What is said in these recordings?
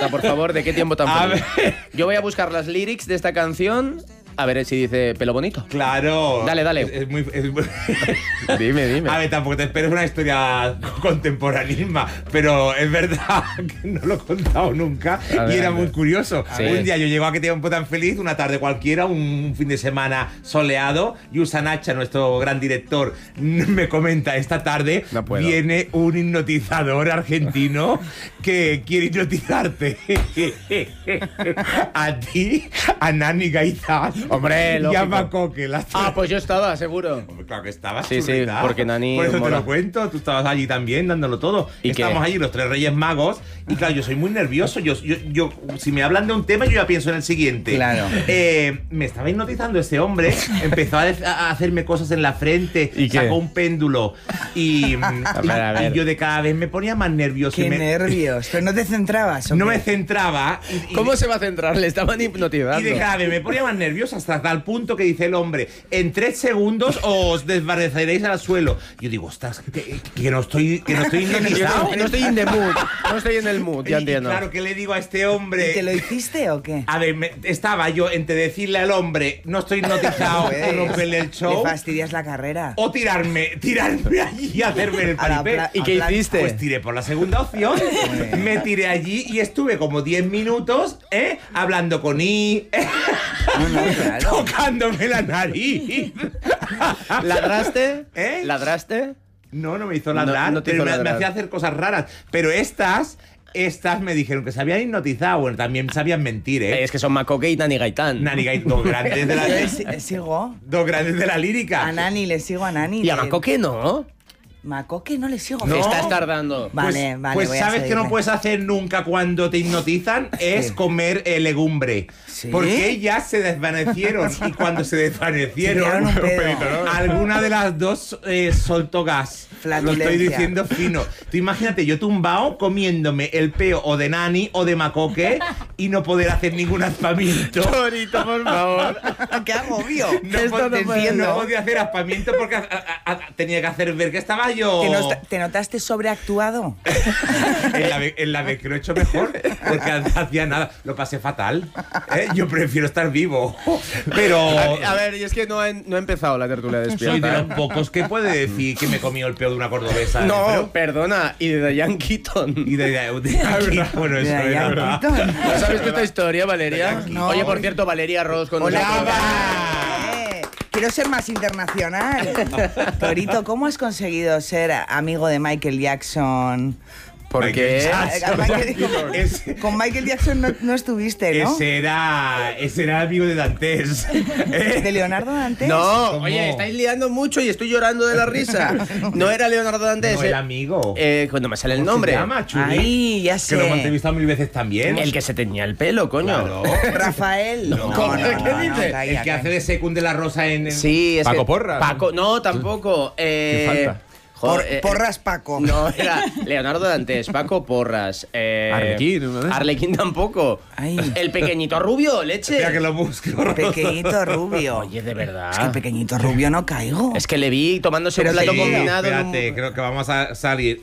Marta, por favor, ¿de qué tiempo tan A feliz? ver. Yo voy a buscar las lyrics de esta canción, a ver si dice pelo bonito. Claro. Dale. Es muy... Dime. A ver, tampoco te esperes una historia contemporanísima, pero es verdad que no lo he contado nunca y era muy curioso. Sí. Un día yo llego a qué tiempo tan feliz, una tarde cualquiera, un fin de semana soleado, y Usanacha, nuestro gran director, me comenta: esta tarde No puedo. viene un hipnotizador argentino que quiere hipnotizarte. A ti, a Nani Gaitán. Hombre, y lógico. a Macoque. Pues yo estaba, seguro. Hombre, claro que estabas, Sí, churrita. porque Nani Por eso te mola. lo cuento, tú estabas allí también dándolo todo. ¿Y Estábamos qué? allí los tres Reyes Magos y claro, yo soy muy nervioso. Yo, si me hablan de un tema, yo ya pienso en el siguiente. Claro. Me estaba hipnotizando ese hombre, empezó a hacerme cosas en la frente, ¿Y qué? sacó un péndulo y, a ver. y yo de cada vez me ponía más nervioso. Qué y me- nervios. ¿Pero no te centrabas? ¿o No qué? me centraba. ¿Cómo se va a centrar? Le estaban hipnotizando. Y de cada vez me ponía más nervioso hasta tal punto que dice el hombre: en 3 segundos os desvaneceréis al suelo. Yo digo: ostras, que no estoy hipnotizado. No estoy in the mood. No estoy en el mood, ya Y entiendo. claro, ¿qué le digo a este ¿Y hombre? te lo hiciste o qué? A ver, estaba yo entre decirle al hombre: no estoy hipnotizado, Pues, o romperle el Le show, fastidias la carrera. o tirarme allí y hacerme el A la paripé. pla- ¿Y qué Hablar- hiciste? Pues tiré por la segunda opción, me tiré allí y estuve como 10 minutos hablando con Claro. tocándome la nariz. ¿Ladraste? ¿Eh? ¿Ladraste? No me hizo ladrar, No te pero hizo me ladrar. hacía hacer cosas raras. Pero estas me dijeron que se habían hipnotizado. Bueno, también sabían mentir, Es que son Macoque y Nani Gaitán. Nani Gaitán, dos grandes de Yo la, le sigo. dos grandes de la lírica. A Nani, le sigo a Nani. Y a Macoque no. Macoque no le sigo. Me estás tardando. Vale, vale. Pues voy a sabes que no seguirle. puedes hacer nunca cuando te hipnotizan es comer legumbre. ¿Sí? Porque ellas se desvanecieron y cuando se desvanecieron, tiraron un pedo. alguna de las dos soltó gas. Lo estoy Flatulencia. diciendo fino. Tú imagínate, yo tumbado comiéndome el peo o de Nani o de Macoque y no poder hacer ningún aspamiento. Torito, por favor. ¡Qué agobio! No, Esto te no entiendo, puedo. no podía hacer aspamiento porque tenía que hacer ver que estaba yo. ¿Te notaste sobreactuado? En la vez que lo he hecho mejor, porque hacía nada. Lo pasé fatal. Yo prefiero estar vivo. Pero A ver, y es que no ha empezado la tertulia soy de despierta. los pocos que puede decir que me comió el peo de una cordobesa. No, Pero- perdona. Y de Diane Keaton. y de aquí, bueno, eso Mira, es ya, verdad. Quito. ¿No sabes tú esta historia, Valeria? No. Oye, por cierto, Valeria Ross con Hola, nosotros. ¿qué tal? Quiero ser más internacional. Torito, ¿cómo has conseguido ser amigo de Michael Jackson? Porque Con Michael Jackson no estuviste, ¿no? Ese era amigo de Dantes. ¿De Leonardo Dantes? no, ¿Cómo? oye, estáis liando mucho y estoy llorando de la risa. No era Leonardo Dantes. No, el amigo. Cuando me sale el ¿Cómo nombre. se llama, Churi? Ay, ya Que lo hemos sé. entrevistado 1000 veces también. El que se teñía el pelo, coño. Claro. Rafael. ¿Cómo? ¿Qué dice? calla, El que calla. hace de Secund de la Rosa en... Sí, es Paco que- Porras. Paco, no, tampoco. falta? Joder, Porras Paco. No, era Leonardo Dantes, Paco Porras. Arlequín, ¿no? Arlequín tampoco. Ay. El pequeñito rubio, leche. Espera que lo busco. Pequeñito rubio. Oye, de verdad. Es que pequeñito rubio no caigo. Es que le vi tomándose Pero un plato sí, combinado. en un- Espérate, creo que vamos a salir.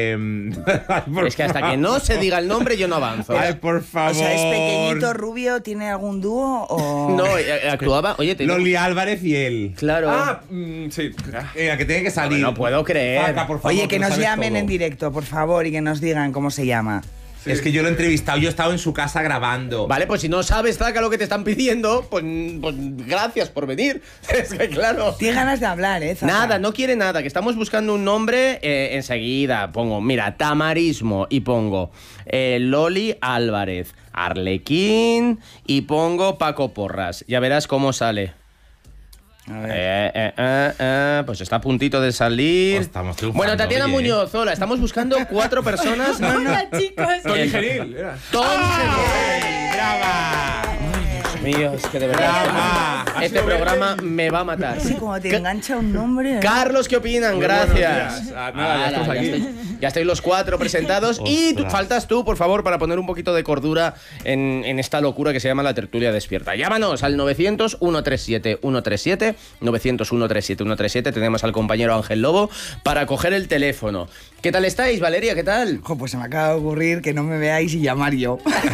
Es que hasta que no se diga el nombre yo no avanzo. Ay, por favor. O sea, ¿es pequeñito rubio? ¿Tiene algún dúo? O... No, actuaba. Oye, te Loli Álvarez y él. Claro. Sí. Venga, que tiene que salir. No puedo creer. Paca, por favor, Oye, que lo nos sabes llamen todo. en directo, por favor, y que nos digan cómo se llama. Es que yo lo he entrevistado, yo he estado en su casa grabando. Vale, pues si no sabes, Zaca, lo que te están pidiendo, pues gracias por venir. Es que claro. Tienes ganas de hablar, ¿eh? Zaca? Nada, no quiere nada, que estamos buscando un nombre, enseguida pongo, mira, Tamarismo y pongo Loli Álvarez, Arlequín y pongo Paco Porras. Ya verás cómo sale. A ver. Pues está a puntito de salir. Estamos triunfando, Bueno, Tatiana oye. Muñoz, hola, estamos buscando 4 personas. Hola, chicos. Tony Genil, era. Tom ¡Ay, brava! Dios mío, es que de verdad. Brava. Este programa me va a matar. Sí, como te engancha un nombre. ¿eh? Carlos, ¿qué opinan? Muy Gracias. buenos días. Ah, nada, ya Ala, estamos aquí. Ya estáis los 4 presentados. Y Ostras. faltas tú, por favor, para poner un poquito de cordura en esta locura que se llama la tertulia despierta. Llámanos al 900-137-137. 900-137-137. Tenemos al compañero Ángel Lobo para coger el teléfono. ¿Qué tal estáis, Valeria? ¿Qué tal? Ojo, pues se me acaba de ocurrir que no me veáis y llamar yo.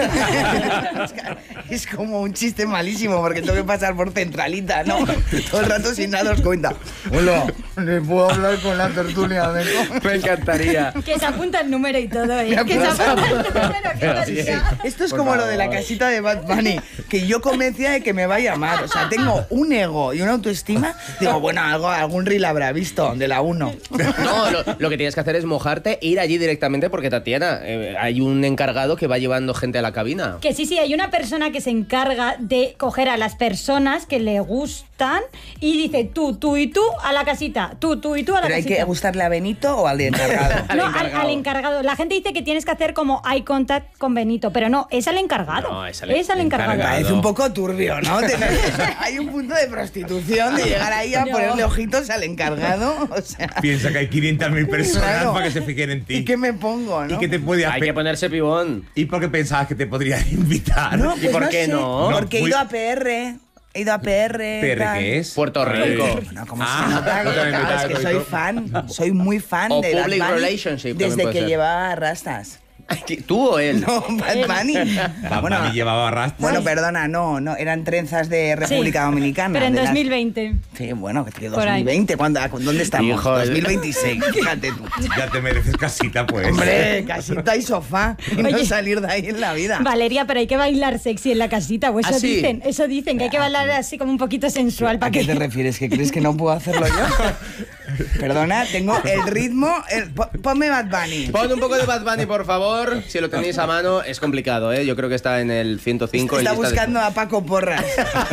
Es como un chiste malísimo porque tengo que pasar por centralita, ¿no? Todo el rato sin daros cuenta. Hola, ¿le puedo hablar con la tertulia? Me encantaría. Que se apunta el número y todo, ¿eh? Me Que se apunta. apunta el número. qué Pero sí. barbaridad. Esto es Por como lo favor. de la casita de Bad Bunny, que yo convencía de que me va a llamar. O sea, tengo un ego y una autoestima. Digo, bueno, algún reel habrá visto de la 1. No, lo que tienes que hacer es mojarte e ir allí directamente porque, Tatiana, hay un encargado que va llevando gente a la cabina. Que sí, hay una persona que se encarga de coger a las personas que le gustan y dice tú y tú a la casita, tú y tú a la Pero hay casita. que gustarle a Benito o al de encargado. No, Al encargado. al encargado. La gente dice que tienes que hacer como eye contact con Benito, pero no, es al encargado. No, es al encargado. encargado. Parece un poco turbio, ¿no? Hay un punto de prostitución de llegar ahí a No. ponerle ojitos al encargado. O sea, Piensa que hay 500.000 personas Claro. para que se fijen en ti. ¿y qué me pongo, no? ¿Y qué te puede Hay que ponerse pibón. ¿Y por qué pensabas que te podrían invitar? No, ¿Y pues por qué sé, no? Porque he Muy- ido a PR. He ido a PR. ¿PR tal. qué es? Puerto Rico. No, como Ah, se nota, yo también me claro, es taco que y soy todo. fan. Soy muy fan O de Bad public Bunny relationship también desde puede que ser. llevaba rastas. ¿Tú o él? No, Bad Bunny. Bueno, me llevaba rastas. Bueno, perdona, no, eran trenzas de República Sí, Dominicana. pero en de las- 2020. Sí, bueno, que Por ahí. 2020, ¿dónde estamos? Hijo, 2026, fíjate tú. Ya te mereces casita, pues. Hombre, casita y sofá, y no Oye. salir de ahí en la vida. Valeria, pero hay que bailar sexy en la casita, o eso ¿Ah, sí? dicen, que hay que bailar así como un poquito sensual ¿A para qué que... te refieres? ¿Que crees que no puedo hacerlo yo? Perdona, tengo el ritmo... Ponme Bad Bunny. Pon un poco de Bad Bunny, por favor. Si lo tenéis a mano, es complicado, ¿eh? Yo creo que está en el 105. Está en lista de- buscando a Paco Porras.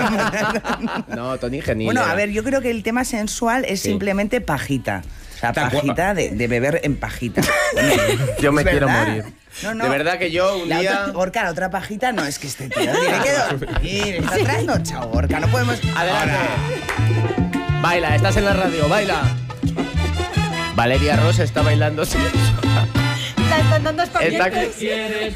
No, Tony Genil. Bueno, era. a ver, yo creo que el tema sensual es Sí. simplemente pajita. O sea, ¿Te acuerdas? pajita de beber en pajita. Bueno, Yo me es quiero verdad. morir. No. De verdad que yo un La día... otra, Gorka, la otra pajita no, es que este tío tiene que dormir. Está trasnochado, Gorka, no podemos... Adelante. Baila, estás en la radio, baila. Valeria Ross está bailando. Sí. La están dando Está, espavientos.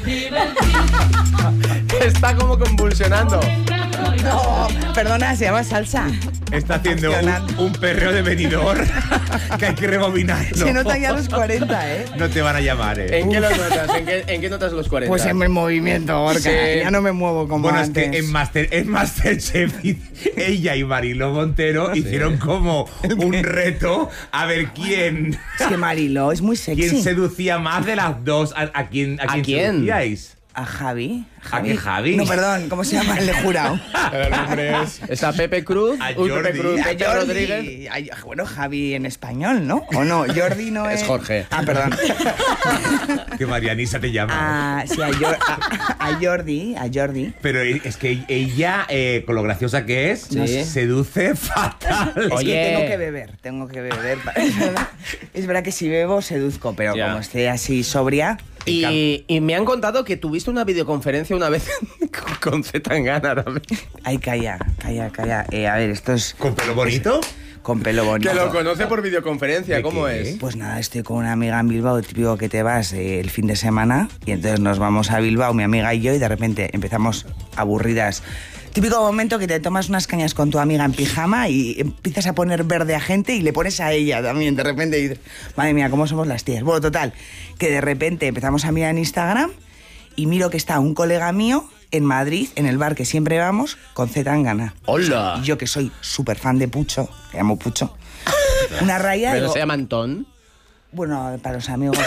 está como convulsionando. No, perdona, se llama salsa. Está haciendo un perreo de venidor que hay que rebobinarlo. Se nota ya los 40, ¿eh? No te van a llamar, ¿eh? ¿En qué lo notas? ¿En qué notas los 40? Pues en el movimiento, Gorka. Sí. Ya no me muevo como Bueno, antes. es que en Masterchef ella y Marilo Montero hicieron como un reto a ver quién Es que Mariló es muy sexy. seducía más de las dos. ¿A quién seducíais? ¿A Javi? ¿A qué Javi? No, perdón, ¿cómo se llama el de jurado? El nombre es... Está Pepe Cruz. A Uy, Jordi. Pepe Cruz, A Pepe Jordi. Rodríguez. Bueno, Javi en español, ¿no? ¿O no? Jordi no es... Es Jorge. Ah, perdón. Que Marianisa te llama. Sí, a Jordi. Pero es que ella, con lo graciosa que es, Sí. seduce fatal. Es Oye. que tengo que beber. Es verdad que si bebo seduzco, pero Ya. como esté así sobria... Y me han contado que tuviste una videoconferencia una vez con Zetangana también. Ay, calla. A ver, esto es ¿Con pelo bonito? con pelo bonito. Que lo conoce por videoconferencia, ¿De ¿cómo qué? es? Pues nada, estoy con una amiga en Bilbao, típico que te vas el fin de semana y entonces nos vamos a Bilbao, mi amiga y yo, y de repente empezamos aburridas. Típico momento que te tomas unas cañas con tu amiga en pijama y empiezas a poner verde a gente y le pones a ella también. De repente dices, madre mía, ¿cómo somos las tías? Bueno, total, que de repente empezamos a mirar en Instagram y miro que está un colega mío en Madrid, en el bar que siempre vamos, con Zetangana. ¡Hola! Y yo que soy súper fan de Pucho, que llamo Pucho, una raya... ¿Pero digo, se llama Antón? bueno, para los amigos.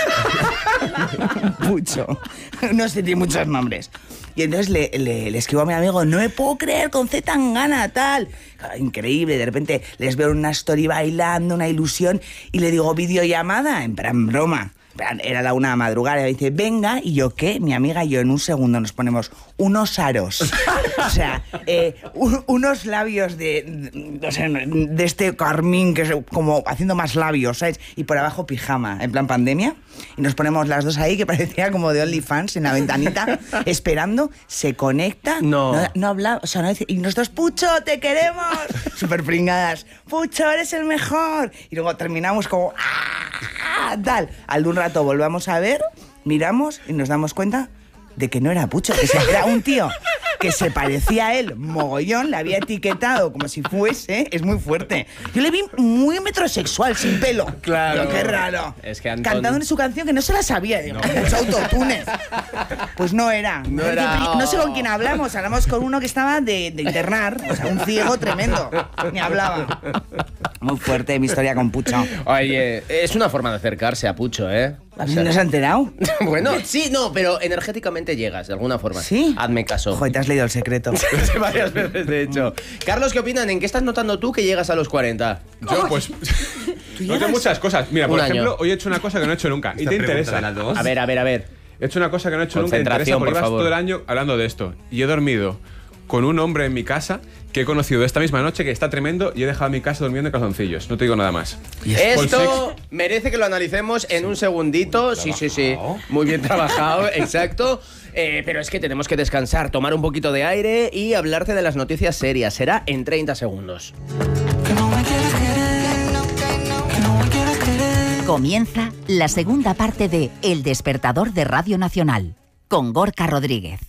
Mucho. No sé, tiene muchos nombres. Y entonces le escribo a mi amigo, no me puedo creer con Zetangana, tal. Claro, increíble, de repente les veo una story bailando, una ilusión, y le digo videollamada, en plan broma. Era la 1 de la madrugada, y me dice, venga, y yo, ¿qué? Mi amiga y yo en un segundo nos ponemos unos aros. O sea, unos labios de este carmín, que es como haciendo más labios, ¿sabes? Y por abajo pijama, en plan pandemia. Y nos ponemos las dos ahí, que parecía como de OnlyFans, en la ventanita, esperando, se conecta. No. No habla, o sea, no dice, y nosotros, Pucho, te queremos. Súper pringadas. Pucho, eres el mejor. Y luego terminamos como, ¡ah! Tal. Al de un rato volvamos a ver, miramos y nos damos cuenta de que no era Pucho, que era un tío que se parecía a él mogollón, le había etiquetado como si fuese, es muy fuerte. Yo le vi muy metrosexual, sin pelo. Claro. Pero qué raro. Es que Antón- Cantando en su canción que no se la sabía, digo, mucho autotune. Pues no era. No era. No sé con quién hablamos con uno que estaba de internar, o sea, un ciego tremendo. Ni hablaba. Muy fuerte mi historia con Pucho. Oye, es una forma de acercarse a Pucho, ¿eh? O sea, ¿No se ha enterado? bueno, sí, no, pero energéticamente llegas, de alguna forma. ¿Sí? Hazme caso. Joder, te has leído El Secreto. Varias veces, de hecho. Carlos, ¿qué opinan? ¿En qué estás notando tú que llegas a los 40? Yo, pues. No tengo muchas cosas. Mira, por Un año. ejemplo, hoy he hecho una cosa que no he hecho nunca. Y Esta te pregunta interesa. de las dos. A ver. He hecho una cosa que no he hecho nunca. Te interesa Concentración, porque por llevas favor. todo el año hablando de esto. Y he dormido con un hombre en mi casa que he conocido esta misma noche que está tremendo y he dejado mi casa durmiendo en calzoncillos. No te digo nada más. Esto merece que lo analicemos en un segundito. Sí. Muy bien trabajado, exacto. Pero es que tenemos que descansar, tomar un poquito de aire y hablarte de las noticias serias. Será en 30 segundos. Comienza la segunda parte de El Despertador de Radio Nacional, con Gorka Rodríguez.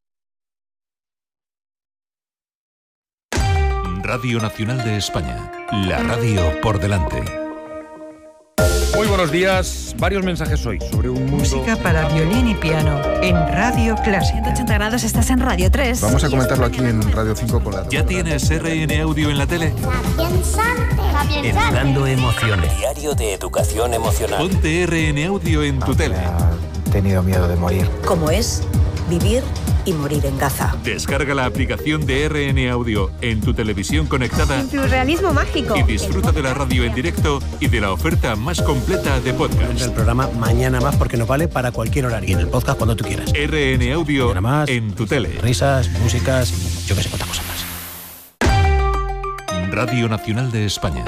Radio Nacional de España, la radio por delante. Muy buenos días. Varios mensajes hoy sobre un mundo... Música para violín y piano en Radio Clásica. 180 grados, estás en Radio 3. Vamos a comentarlo aquí en Radio 5 con la... ¿Ya tienes RN Audio en la tele? Educando emociones. Diario de educación emocional. Ponte RN Audio en tu tele. He tenido miedo de morir. ¿Cómo es vivir y morir en Gaza? Descarga la aplicación de RN Audio en tu televisión conectada Surrealismo mágico. y disfruta de la radio en directo y de la oferta más completa de podcast. El programa Mañana Más porque nos vale para cualquier horario. Y en el podcast cuando tú quieras. RN Audio Mañana Más, en tu tele. Risas, músicas y yo que sé cuántas cosas más. Radio Nacional de España.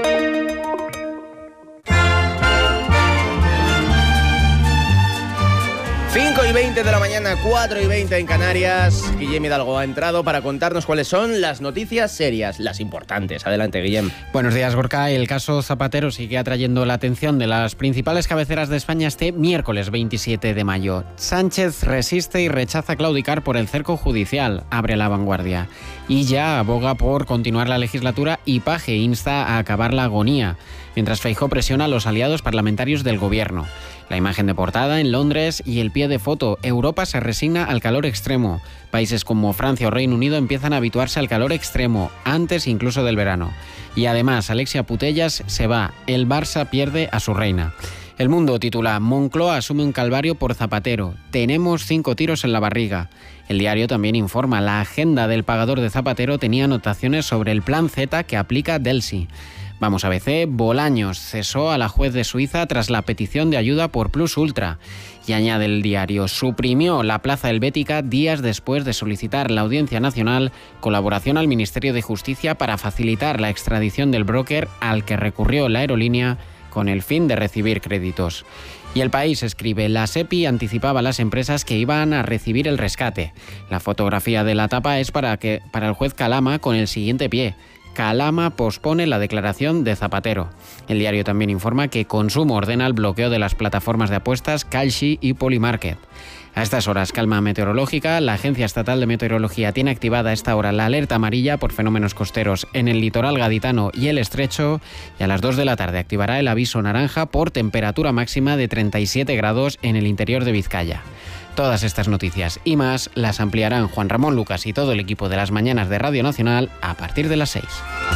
5:20 de la mañana, 4:20 en Canarias. Guillem Hidalgo ha entrado para contarnos cuáles son las noticias serias, las importantes. Adelante, Guillem. Buenos días, Gorka. El caso Zapatero sigue atrayendo la atención de las principales cabeceras de España este miércoles 27 de mayo. Sánchez resiste y rechaza claudicar por el cerco judicial, abre La Vanguardia. Y ya aboga por continuar la legislatura y Paje insta a acabar la agonía, mientras Feijóo presiona a los aliados parlamentarios del gobierno. La imagen de portada en Londres y el pie de foto. Europa se resigna al calor extremo. Países como Francia o Reino Unido empiezan a habituarse al calor extremo, antes incluso del verano. Y además, Alexia Putellas se va. El Barça pierde a su reina. El Mundo titula: Moncloa asume un calvario por Zapatero. Tenemos 5 tiros en la barriga. El Diario también informa: la agenda del pagador de Zapatero tenía anotaciones sobre el plan Z que aplica Delsi. Vamos a ABC, Bolaños cesó a la juez de Suiza tras la petición de ayuda por Plus Ultra. Y añade el Diario: suprimió la plaza helvética días después de solicitar la Audiencia Nacional colaboración al Ministerio de Justicia para facilitar la extradición del broker al que recurrió la aerolínea con el fin de recibir créditos. Y El País escribe: la SEPI anticipaba a las empresas que iban a recibir el rescate. La fotografía de la tapa es para el juez Calama con el siguiente pie: Calama pospone la declaración de Zapatero. El Diario también informa que Consumo ordena el bloqueo de las plataformas de apuestas Kalshi y Polymarket. A estas horas, calma meteorológica. La Agencia Estatal de Meteorología tiene activada a esta hora la alerta amarilla por fenómenos costeros en el litoral gaditano y el estrecho, y a las 2 de la tarde activará el aviso naranja por temperatura máxima de 37 grados en el interior de Vizcaya. Todas estas noticias y más las ampliarán Juan Ramón Lucas y todo el equipo de las mañanas de Radio Nacional a partir de las 6.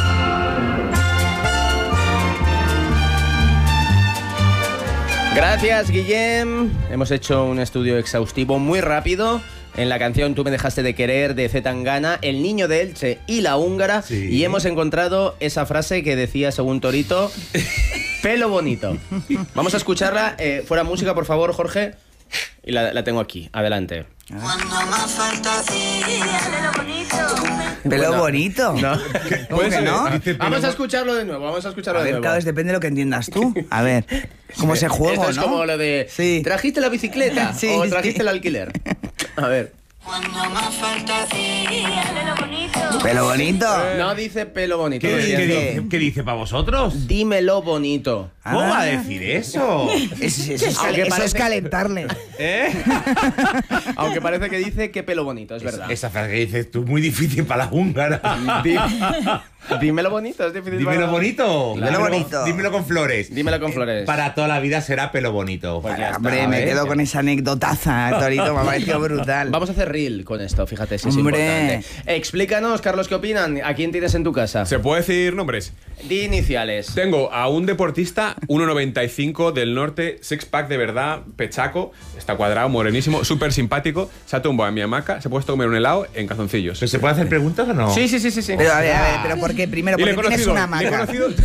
Gracias, Guillem. Hemos hecho un estudio exhaustivo muy rápido en la canción Tú me dejaste de querer de C. Tangana, El niño de Elche y La húngara. Sí. Y hemos encontrado esa frase que decía, según Torito, pelo bonito. Vamos a escucharla. Fuera música, por favor, Jorge. Y la tengo aquí. Adelante. Pelo bonito. No. ¿Cómo que no? Vamos a escucharlo de nuevo. Vamos a escucharlo de nuevo. Cada vez depende de lo que entiendas tú. A ver, ¿cómo se juega, Esto es no? como lo de... Sí. ¿Trajiste la bicicleta Sí, o trajiste sí. el alquiler? A ver. Cuando más fantasía. Pelo bonito. No dice pelo bonito. ¿Qué dice para vosotros? Dímelo bonito. ¿Cómo va a decir eso? Eso es calentarle. Aunque parece que dice que pelo bonito, es verdad. Esa frase que dices tú, muy difícil para la húngara. Dímelo bonito, es difícil. Dímelo bonito. Dímelo bonito. Dímelo con flores. Dímelo con flores. Para toda la vida será pelo bonito. Pues ya Hombre, está, me ¿ves? quedo con esa anecdotaza, Torito, me ha parecido brutal. Vamos a hacer reel con esto, fíjate si es Hombre. importante. Explícanos, Carlos, ¿qué opinan? ¿A quién tienes en tu casa? ¿Se puede decir nombres? Di iniciales. Tengo a un deportista, 1,95 del norte, six-pack de verdad, pechaco, está cuadrado, morenísimo, súper simpático, se ha tumbado en mi hamaca, se ha puesto a comer un helado en calzoncillos. ¿Pero se puede hacer preguntas o no? Sí. Pero a ver, ¿pero por qué? Primero, Y le porque he tienes conocido, una le he hamaca.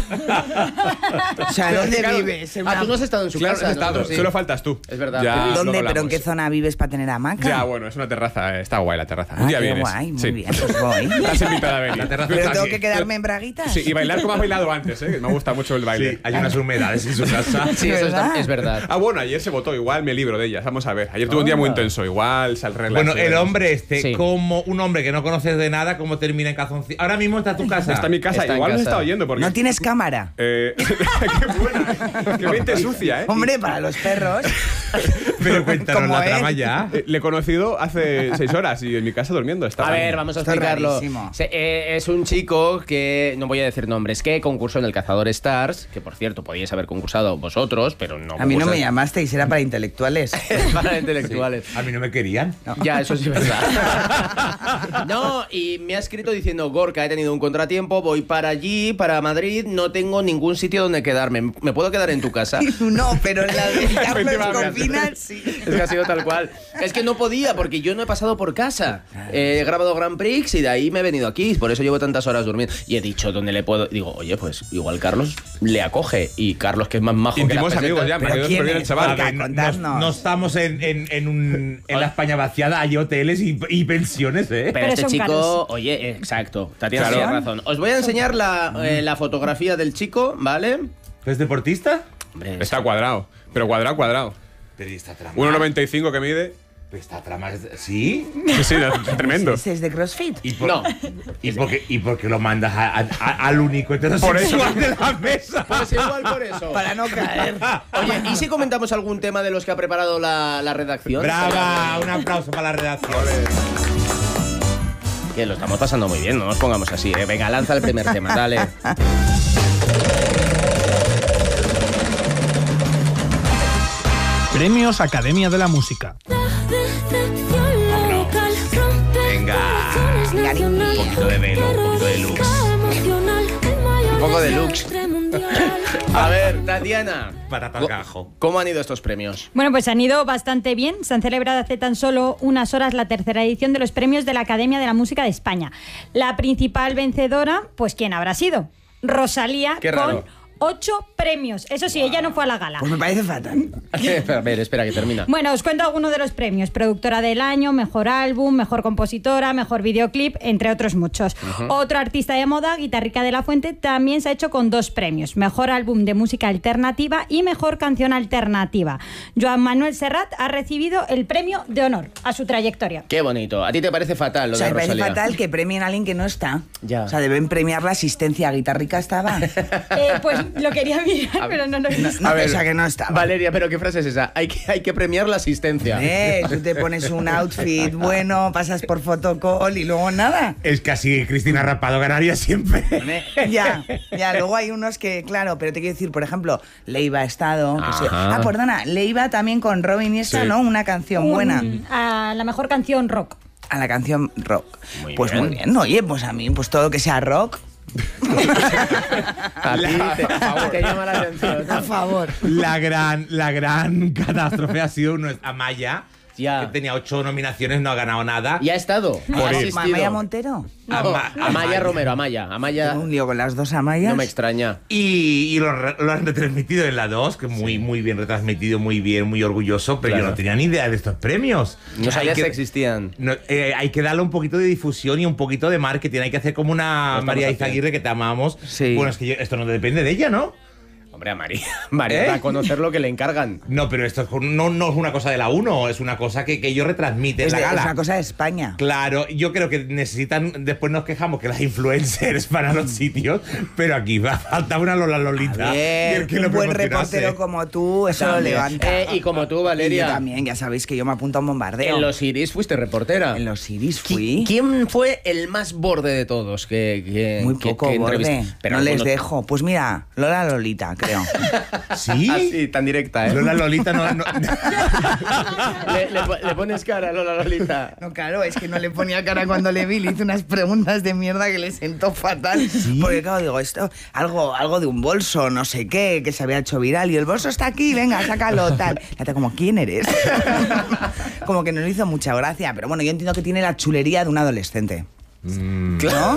conocido. O sea, ¿dónde Claro, vives? En Ah, una- tú no has estado en su Claro, casa. no he estado, nosotros sí. solo faltas tú. Es verdad. Ya, ¿Dónde? luego ¿Pero en hablamos. qué zona vives para tener hamaca? Ya, bueno, es una terraza, está guay la terraza. Un Ah, día qué vienes. guay, muy Sí. bien, pues voy. Estás invitada a venir. La terraza ¿Pero está tengo aquí. que quedarme en braguitas? Sí, y bailar como has bailado antes, ¿eh? Me gusta mucho el baile. Sí, hay unas humedades en su casa. Sí, eso ¿Verdad? es verdad. Ah, bueno, ayer se votó, igual me libro de ellas. Vamos a ver. Ayer tuve un día muy intenso, igual se arregla. Bueno, el hombre Sí. como un hombre que no conoces de nada, ¿cómo termina en calzoncillo? Ahora mismo está en tu casa. Está en mi casa, Está en igual me casa. está oyendo porque. ¿No tienes cámara? Qué buena, qué mente sucia, ¿eh? Hombre, para los perros. Pero cuéntanos ¿Cómo la es? trama ya. Le he conocido hace 6 horas y en mi casa durmiendo. Estaba A ver, vamos a Esto es explicarlo. rarísimo. Es un chico que, no voy a decir nombres, que concursó en el Cazador Stars, que por cierto podíais haber concursado vosotros, pero no. A mí no me concursas- llamasteis, era para intelectuales. Para intelectuales. A mí no me querían. Ya, eso sí es verdad. No, y me ha escrito diciendo, Gorka, he tenido un contratiempo, voy para allí, para Madrid, no tengo ningún sitio donde quedarme. ¿Me puedo quedar en tu casa? No, pero en la de Carlos Efectivamente. Copina sí. Es que ha sido tal cual. Es que no podía, porque yo no he pasado por casa. He grabado Grand Prix y de ahí me he venido aquí. Por eso llevo tantas horas durmiendo. Y he dicho, ¿dónde le puedo? Digo, oye, pues igual Carlos le acoge. Y Carlos, que es más majo que Íntimos las amigos ya, pesetas. me ha ¿Pero quedado quién súper bien el es? chaval. Gorka, A ver, contadnos. no estamos en la España vaciada, hay hoteles y pensiones, ¿eh? Pero este son chico, caros. oye, exacto, Tatiana Claro. tiene razón. Os voy a enseñar la fotografía del chico, ¿vale? ¿Es deportista? Hombre, Está cuadrado, pero cuadrado. Pero ¿y esta trama? 1,95 que mide. Pero esta trama es... ¿Sí? Sí, es tremendo. ¿Ese es de CrossFit? ¿Y por, No. ¿Y por qué lo mandas al único heterosexual de la mesa? Pues igual por eso. Para no caer. Oye, ¿y si comentamos algún tema de los que ha preparado la redacción? ¡Brava! Un aplauso para la redacción. Que lo estamos pasando muy bien, no nos pongamos así, ¿eh? Venga, lanza el primer tema, dale. Premios Academia de la Música. Venga. Un poquito de velo, un poquito de lux. Un poco de lux. A ver, Tatiana. Para tacajo. ¿Cómo han ido estos premios? Bueno, pues han ido bastante bien. Se han celebrado hace tan solo unas horas la tercera edición de los premios de la Academia de la Música de España. La principal vencedora, pues ¿quién habrá sido? Rosalía, Qué raro. con 8 premios. Eso sí, ella no fue a la gala. Pues me parece fatal. A ver, espera que termina. Bueno, os cuento algunos de los premios. Productora del año, mejor álbum, mejor compositora, mejor videoclip, entre otros muchos. Otro artista de moda, Guitarrica de la Fuente, también se ha hecho con 2 premios. Mejor álbum de música alternativa y mejor canción alternativa. Joan Manuel Serrat ha recibido el premio de honor a su trayectoria. Qué bonito. ¿A ti te parece fatal lo O sea, de me parece Rosalía? fatal que premien a alguien que no está. Ya. O sea, deben premiar la asistencia. Guitarrica estaba. Pues lo quería mirar, pero no lo he visto. No, o sea, que no estaba. Valeria, ¿pero qué frase es esa? Hay que premiar la asistencia. Tú te pones un outfit bueno, pasas por fotocall y luego nada. Es que así Cristina Rapado ganaría siempre. Ya, luego hay unos que, claro, pero te quiero decir, por ejemplo, Leiva ha estado. Que sí. Ajá. Perdona, Leiva también con Robin y esa, Sí. ¿no? Una canción buena. A la mejor canción rock. A la canción rock. Muy Pues bien. muy bien, oye, pues a mí, pues todo lo que sea rock. A ti te llama la atención. A favor. La gran catástrofe ha sido Amaya, Ya. que tenía 8 nominaciones, no ha ganado nada. ¿Y ha estado? ¿Ha asistido? Amaya Montero. No, Amaya Romero, Amaya. Tengo un lío con las dos Amayas. No me extraña. Y lo han retransmitido en la 2, que muy bien retransmitido, muy bien, muy orgulloso, pero Claro. yo no tenía ni idea de estos premios. No sabías Hay que existían. hay que darle un poquito de difusión y un poquito de marketing. Hay que hacer como una Lo estamos María haciendo. Izaguirre, que te amamos. Sí. Bueno, es que esto no depende de ella, ¿no? Hombre, a María va a conocer lo que le encargan. No, pero esto no es una cosa de la 1, es una cosa que ellos retransmiten en la gala. Es una cosa de España. Claro, yo creo que necesitan, después nos quejamos que las influencers van a los sitios, pero aquí va a faltar una Lola Lolita. Bien, un buen reportero como tú, eso También. lo levanta. Y como tú, Valeria. Y yo también, ya sabéis que yo me apunto a un bombardeo. En los Iris fuiste reportera. En los Iris fui. ¿Quién fue el más borde de todos Muy poco borde. Pero no les algunos- dejo. Pues mira, Lola Lolita, creo. ¿Sí? Así, tan directa, ¿eh? Lola Lolita no... le pones cara a Lola Lolita. No, claro, es que no le ponía cara cuando le vi. Le hice unas preguntas de mierda que le sentó fatal. Porque claro, digo, esto, algo de un bolso, no sé qué, que se había hecho viral. Y el bolso está aquí, venga, sácalo, tal. La tía como, ¿quién eres? Como que no le hizo mucha gracia. Pero bueno, yo entiendo que tiene la chulería de un adolescente. Claro.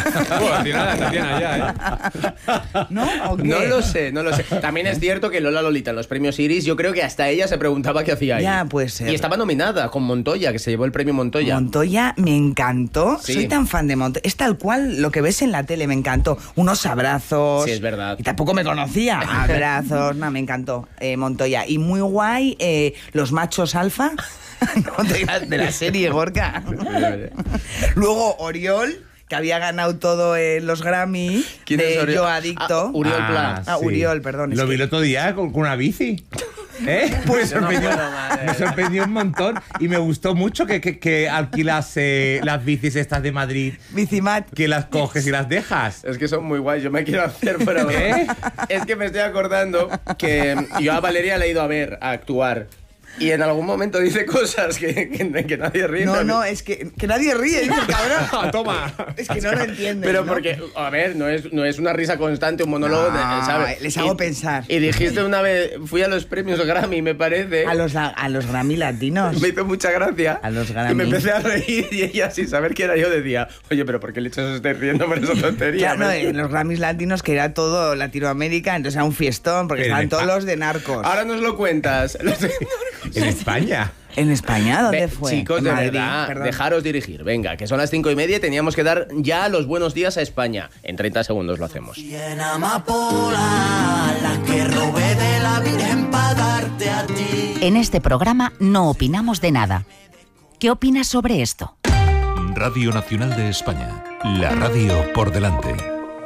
¿No? ¿O qué? No lo sé. También es cierto que Lola Lolita en los premios Iris, yo creo que hasta ella se preguntaba qué hacía ahí. Ya, puede ser. Y estaba nominada con Montoya, que se llevó el premio Montoya. Montoya me encantó. Sí. Soy tan fan de Montoya. Es tal cual lo que ves en la tele, me encantó. Unos abrazos. Sí, es verdad. Y tampoco me conocía. Abrazos, me encantó Montoya. Y muy guay, los machos alfa. No, de la serie, Gorka. Luego Oriol, que había ganado todo en los Grammy. ¿Quién es de Oriol? Yo Adicto. Uriol Pla. Sí. Uriol, perdón. es Lo que- vi el otro día con una bici. Pues me sorprendió un montón y me gustó mucho que alquilase las bicis estas de Madrid. Bicimat. Que las coges y las dejas. Es que son muy guays, yo me quiero hacer por ahora. ¿Eh? Es que me estoy acordando que yo a Valeria la he ido a ver, a actuar. Y en algún momento dice cosas que nadie ríe. No, es que nadie ríe, dice el cabrón. Toma. Es que no lo entienden. Pero ¿no? porque, a ver, no es una risa constante, un monólogo, No, ¿sabes? les hago pensar. Y dijiste una vez, fui a los premios Grammy, me parece. A los Grammy latinos. Me hizo mucha gracia. A los Y Grammy. me empecé a reír y ella, sin saber quién era yo, decía, oye, pero ¿por qué leches os estáis riendo por esa tontería? Claro, en los Grammys latinos, que era todo Latinoamérica, entonces era un fiestón, porque Pero estaban en todos España- los de narcos. Ahora nos lo cuentas. En España. ¿En España? ¿Dónde Ve, fue? Chicos, En de Madrid, verdad, perdón. dejaros dirigir. Venga, que son las 5:30 y teníamos que dar ya los buenos días a España. En 30 segundos lo hacemos. En amapola, la que robé de la Virgen para darte a ti. En este programa no opinamos de nada. ¿Qué opinas sobre esto? Radio Nacional de España. La radio por delante.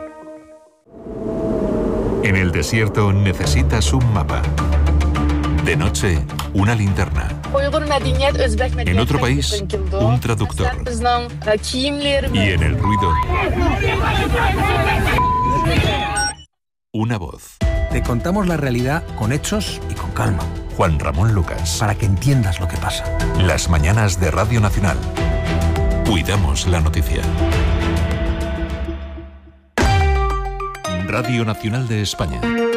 En el desierto necesitas un mapa. De noche, una linterna. En otro país, un traductor. Y en el ruido, una voz. Te contamos la realidad con hechos y con calma, Juan Ramón Lucas. para que entiendas lo que pasa. Las mañanas de Radio Nacional. Cuidamos la noticia. Radio Nacional de España.